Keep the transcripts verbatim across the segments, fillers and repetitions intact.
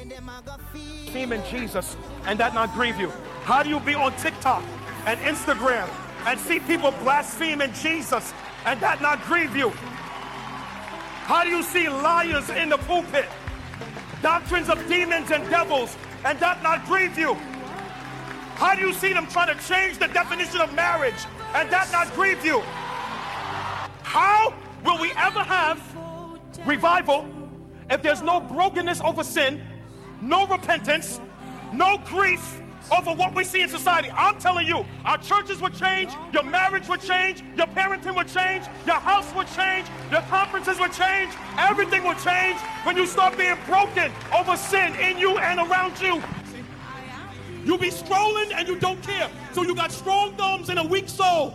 Blaspheme in Jesus and that not grieve you? How do you be on TikTok and Instagram and see people blaspheme in Jesus and that not grieve you? How do you see liars in the pulpit, doctrines of demons and devils, and that not grieve you? How do you see them trying to change the definition of marriage and that not grieve you? How will we ever have revival if there's no brokenness over sin, no repentance, no grief over what we see in society? I'm telling you, our churches would change, your marriage would change, your parenting would change, your house would change, your conferences would change, everything would change when you start being broken over sin in you and around you. You be strolling and you don't care, so you got strong thumbs and a weak soul.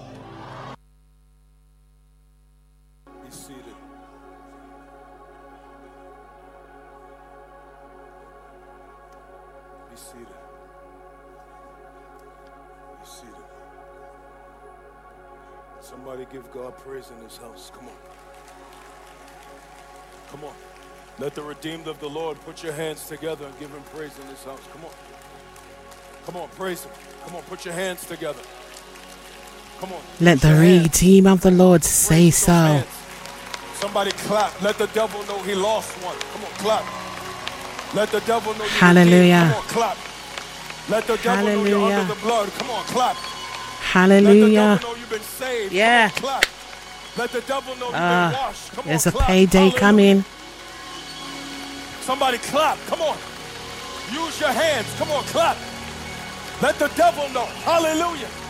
Be seated. Be seated. Be seated. Somebody give God praise in this house. Come on. Come on. Let the redeemed of the Lord put your hands together and give him praise in this house. Come on. Come on, praise him. Come on, put your hands together. Come on. Let the redeemed of the Lord say so. Somebody clap. Let the devil know he lost one. Come on, clap. Let the devil know you Hallelujah. Come on, clap. Let the devil know you're under the blood. Come on, clap. Hallelujah. Let the devil know you've been saved. Yeah. Come on, clap. Let the devil know you've uh, been washed. Come there's on, a clap. payday Hallelujah. coming. Somebody clap. Come on. Use your hands. Come on, clap. Let the devil know. Hallelujah.